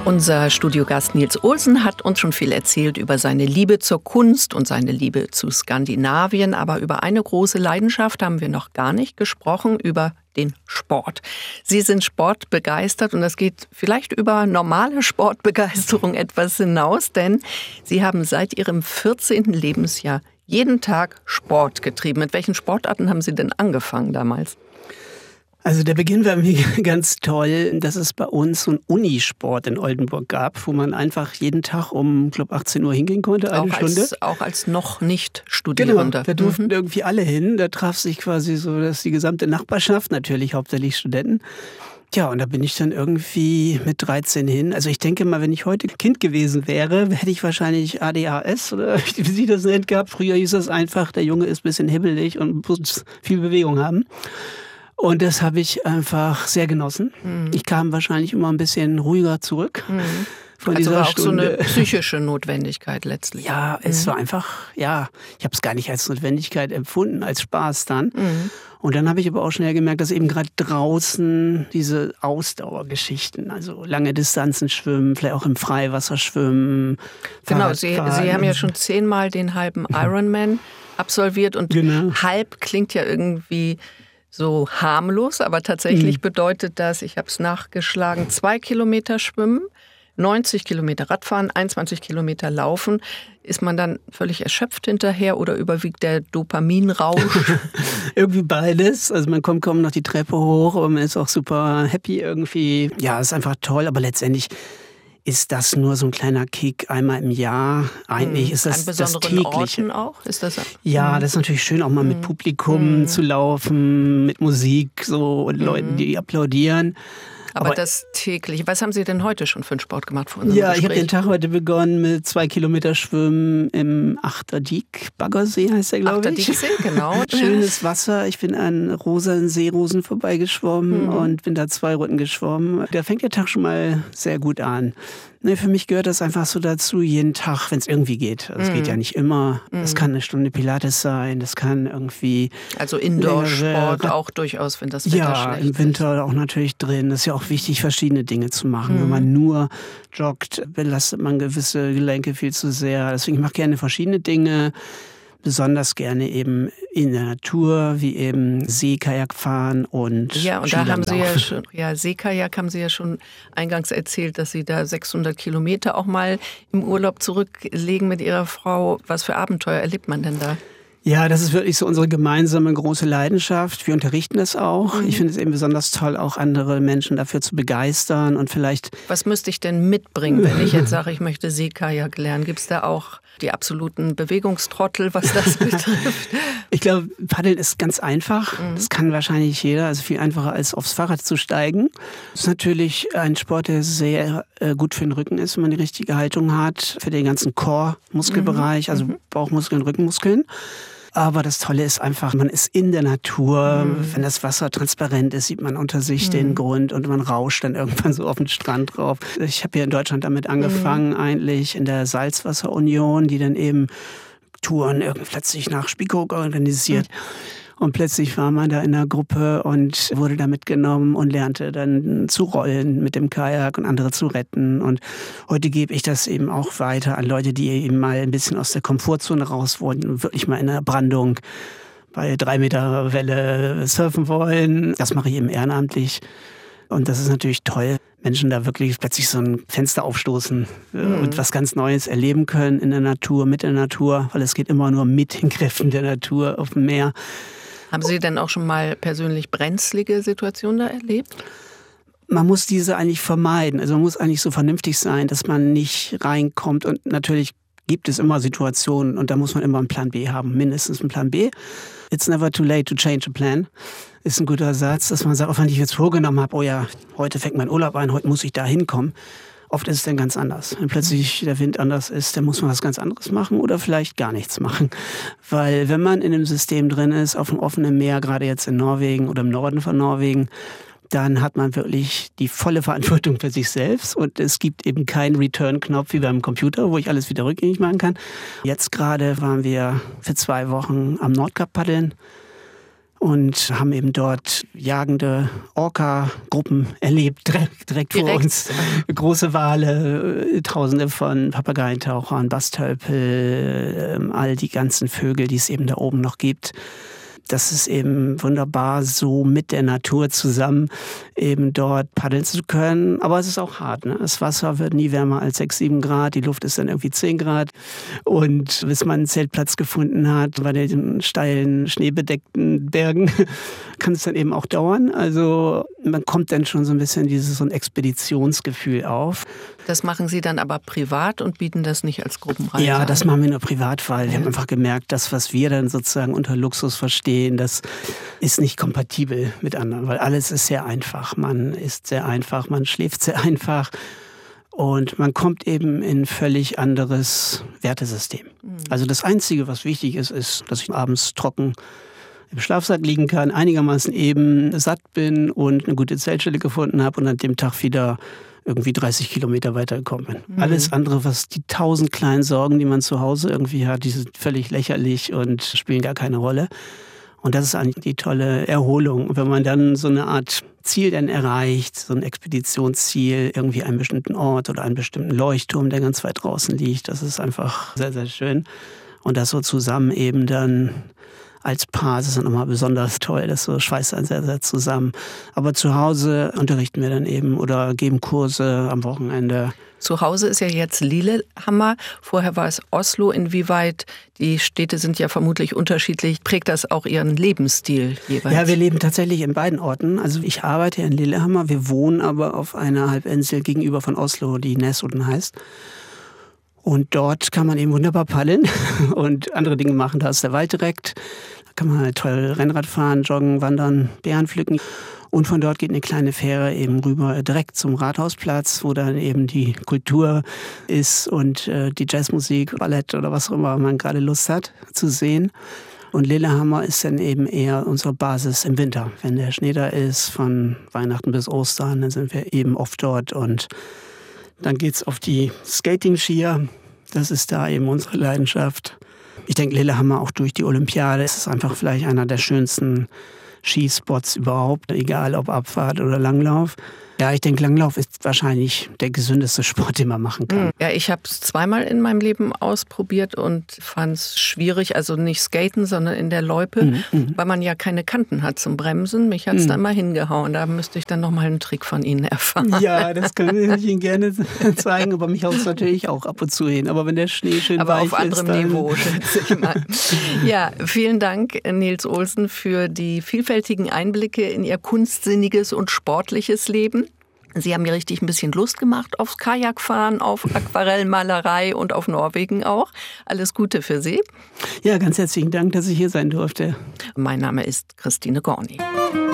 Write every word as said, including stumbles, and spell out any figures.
Unser Studiogast Niels Olsen hat uns schon viel erzählt über seine Liebe zur Kunst und seine Liebe zu Skandinavien. Aber über eine große Leidenschaft haben wir noch gar nicht gesprochen, über den Sport. Sie sind sportbegeistert und das geht vielleicht über normale Sportbegeisterung etwas hinaus, denn Sie haben seit Ihrem vierzehnten Lebensjahr jeden Tag Sport getrieben. Mit welchen Sportarten haben Sie denn angefangen damals? Also der Beginn war mir ganz toll, dass es bei uns so einen Unisport in Oldenburg gab, wo man einfach jeden Tag um, glaube achtzehn Uhr hingehen konnte, eine auch Stunde. Als, auch als noch nicht Studierender. Genau, da durften mhm. irgendwie alle hin. Da traf sich quasi so dass die gesamte Nachbarschaft, natürlich hauptsächlich Studenten. Ja, und da bin ich dann irgendwie mit dreizehn hin. Also ich denke mal, wenn ich heute Kind gewesen wäre, hätte ich wahrscheinlich A D H S oder wie Sie das nennt gehabt. Früher hieß das einfach, der Junge ist ein bisschen hibbelig und muss viel Bewegung haben. Und das habe ich einfach sehr genossen. Mhm. Ich kam wahrscheinlich immer ein bisschen ruhiger zurück. Mhm. Von also dieser auch Stunde. So eine psychische Notwendigkeit letztlich. Ja, mhm. es war einfach, ja, ich habe es gar nicht als Notwendigkeit empfunden, als Spaß dann. Mhm. Und dann habe ich aber auch schnell gemerkt, dass eben gerade draußen diese Ausdauergeschichten, also lange Distanzen schwimmen, vielleicht auch im Freiwasser schwimmen. Genau, Sie, Sie haben ja schon zehnmal den halben Ironman absolviert und genau. Halb klingt ja irgendwie so harmlos, aber tatsächlich mhm. bedeutet das, ich habe es nachgeschlagen, zwei Kilometer schwimmen, neunzig Kilometer Radfahren, einundzwanzig Kilometer laufen. Ist man dann völlig erschöpft hinterher oder überwiegt der Dopaminrausch? Irgendwie beides. Also man kommt kaum noch die Treppe hoch, aber man ist auch super happy irgendwie. Ja, ist einfach toll, aber letztendlich ist das nur so ein kleiner Kick einmal im Jahr. Eigentlich ist das das Tägliche. Orten auch? Ist das? Ja, das ist natürlich schön, auch mal mit Publikum mm. zu laufen, mit Musik so und mm. Leuten, die applaudieren. Aber, Aber das täglich. Was haben Sie denn heute schon für einen Sport gemacht? Vor ja, Gespräch? Ich habe den Tag heute begonnen mit zwei Kilometer Schwimmen im Achterdiek. Baggersee heißt der, glaube ich. Achterdiek, genau. Schönes Wasser. Ich bin an rosa Seerosen vorbeigeschwommen mhm. und bin da zwei Runden geschwommen. Da fängt der Tag schon mal sehr gut an. Ne, für mich gehört das einfach so dazu, jeden Tag, wenn es irgendwie geht. Es mm. geht ja nicht immer. Es mm. kann eine Stunde Pilates sein, das kann irgendwie... Also Indoor-Sport auch durchaus, wenn das Wetter ja, schlecht ist. Ja, im Winter auch natürlich drin. Das ist ja auch wichtig, verschiedene Dinge zu machen. Mm. Wenn man nur joggt, belastet man gewisse Gelenke viel zu sehr. Deswegen mache ich gerne verschiedene Dinge. Besonders gerne eben in der Natur, wie eben Seekajak fahren und Ja, und da haben Sie ja schon, ja, Seekajak haben Sie ja schon eingangs erzählt, dass Sie da sechshundert Kilometer auch mal im Urlaub zurücklegen mit Ihrer Frau. Was für Abenteuer erlebt man denn da? Ja, das ist wirklich so unsere gemeinsame große Leidenschaft. Wir unterrichten das auch. Mhm. Ich finde es eben besonders toll, auch andere Menschen dafür zu begeistern und vielleicht... Was müsste ich denn mitbringen, wenn ich jetzt sage, ich möchte Seekajak lernen? Gibt es da auch die absoluten Bewegungstrottel, was das betrifft? Ich glaube, Paddeln ist ganz einfach. Mhm. Das kann wahrscheinlich jeder. Also viel einfacher als aufs Fahrrad zu steigen. Das ist natürlich ein Sport, der sehr äh, gut für den Rücken ist, wenn man die richtige Haltung hat. Für den ganzen Core-Muskelbereich, mhm. also Bauchmuskeln, Rückenmuskeln. Aber das Tolle ist einfach, man ist in der Natur. Mhm. Wenn das Wasser transparent ist, sieht man unter sich mhm. den Grund und man rauscht dann irgendwann so auf den Strand drauf. Ich habe hier in Deutschland damit angefangen, mhm. eigentlich in der Salzwasserunion, die dann eben Touren irgendwie plötzlich nach Spiekeroog organisiert. Mhm. Und plötzlich war man da in einer Gruppe und wurde da mitgenommen und lernte dann zu rollen mit dem Kajak und andere zu retten. Und heute gebe ich das eben auch weiter an Leute, die eben mal ein bisschen aus der Komfortzone raus wollen und wirklich mal in der Brandung bei drei Meter Welle surfen wollen. Das mache ich eben ehrenamtlich. Und das ist natürlich toll, Menschen da wirklich plötzlich so ein Fenster aufstoßen mhm. und was ganz Neues erleben können in der Natur, mit der Natur, weil es geht immer nur mit den Kräften der Natur auf dem Meer. Haben Sie denn auch schon mal persönlich brenzlige Situationen da erlebt? Man muss diese eigentlich vermeiden. Also man muss eigentlich so vernünftig sein, dass man nicht reinkommt. Und natürlich gibt es immer Situationen und da muss man immer einen Plan B haben, mindestens einen Plan B. It's never too late to change a plan. Ist ein guter Satz, dass man sagt, auch wenn ich jetzt vorgenommen habe, oh ja, heute fängt mein Urlaub an, heute muss ich da hinkommen. Oft ist es dann ganz anders. Wenn plötzlich der Wind anders ist, dann muss man was ganz anderes machen oder vielleicht gar nichts machen. Weil wenn man in einem System drin ist, auf dem offenen Meer, gerade jetzt in Norwegen oder im Norden von Norwegen, dann hat man wirklich die volle Verantwortung für sich selbst und es gibt eben keinen Return-Knopf wie beim Computer, wo ich alles wieder rückgängig machen kann. Jetzt gerade waren wir für zwei Wochen am Nordkap paddeln. und haben eben dort jagende Orca-Gruppen erlebt, direkt, direkt vor uns. Große Wale, Tausende von Papageientauchern, Bastölpel, all die ganzen Vögel, die es eben da oben noch gibt. Das ist eben wunderbar, so mit der Natur zusammen eben dort paddeln zu können. Aber es ist auch hart, ne? Das Wasser wird nie wärmer als sechs, sieben Grad. Die Luft ist dann irgendwie zehn Grad. Und bis man einen Zeltplatz gefunden hat bei den steilen, schneebedeckten Bergen, kann es dann eben auch dauern. Also man kommt dann schon so ein bisschen dieses so ein Expeditionsgefühl auf. Das machen Sie dann aber privat und bieten das nicht als Gruppenreise an? Ja, das machen wir nur privat, weil wir haben einfach gemerkt, das, was wir dann sozusagen unter Luxus verstehen, das ist nicht kompatibel mit anderen, weil alles ist sehr einfach. Man isst sehr einfach, man schläft sehr einfach und man kommt eben in ein völlig anderes Wertesystem. Mhm. Also das Einzige, was wichtig ist, ist, dass ich abends trocken im Schlafsack liegen kann, einigermaßen eben satt bin und eine gute Zeltstelle gefunden habe und an dem Tag wieder irgendwie dreißig Kilometer weitergekommen bin. Mhm. Alles andere, was die tausend kleinen Sorgen, die man zu Hause irgendwie hat, die sind völlig lächerlich und spielen gar keine Rolle. Und das ist eigentlich die tolle Erholung. Und wenn man dann so eine Art Ziel dann erreicht, so ein Expeditionsziel, irgendwie einen bestimmten Ort oder einen bestimmten Leuchtturm, der ganz weit draußen liegt, das ist einfach sehr, sehr schön. Und das so zusammen eben dann als Paar, das ist dann nochmal besonders toll, das so schweißt dann sehr, sehr zusammen. Aber zu Hause unterrichten wir dann eben oder geben Kurse am Wochenende. Zu Hause ist ja jetzt Lillehammer, vorher war es Oslo. Inwieweit, die Städte sind ja vermutlich unterschiedlich, prägt das auch Ihren Lebensstil jeweils? Ja, wir leben tatsächlich in beiden Orten. Also ich arbeite in Lillehammer, wir wohnen aber auf einer Halbinsel gegenüber von Oslo, die Nesodden heißt. Und dort kann man eben wunderbar paddeln und andere Dinge machen. Da ist der Wald direkt. Da kann man halt toll Rennrad fahren, joggen, wandern, Beeren pflücken. Und von dort geht eine kleine Fähre eben rüber direkt zum Rathausplatz, wo dann eben die Kultur ist und äh, die Jazzmusik, Ballett oder was auch immer man gerade Lust hat zu sehen. Und Lillehammer ist dann eben eher unsere Basis im Winter. Wenn der Schnee da ist, von Weihnachten bis Ostern, dann sind wir eben oft dort und dann geht's auf die Skating-Skier. Das ist da eben unsere Leidenschaft. Ich denke, Lillehammer auch durch die Olympiade. Es ist einfach vielleicht einer der schönsten Skispots überhaupt, egal ob Abfahrt oder Langlauf. Ja, ich denke, Langlauf ist wahrscheinlich der gesündeste Sport, den man machen kann. Ja, ich habe es zweimal in meinem Leben ausprobiert und fand es schwierig, also nicht skaten, sondern in der Loipe, mhm. weil man ja keine Kanten hat zum Bremsen. Mich hat es mhm. da immer hingehauen. Da müsste ich dann nochmal einen Trick von Ihnen erfahren. Ja, das kann ich Ihnen gerne zeigen, aber mich haut es natürlich auch ab und zu hin. Aber wenn der Schnee schön aber weich ist, auf anderem dann Niveau, schätze ich mal. Ja, vielen Dank, Nils Olsen, für die vielfältigen Einblicke in Ihr kunstsinniges und sportliches Leben. Sie haben mir richtig ein bisschen Lust gemacht aufs Kajakfahren, auf Aquarellmalerei und auf Norwegen auch. Alles Gute für Sie. Ja, ganz herzlichen Dank, dass ich hier sein durfte. Mein Name ist Christine Gorni.